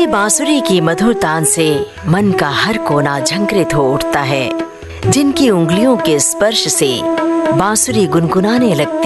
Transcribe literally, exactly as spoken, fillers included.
बांसुरी की मधुर तान से मन का हर कोना झंकृत हो उठता है, जिनकी उंगलियों के स्पर्श से बांसुरी गुनगुनाने लगती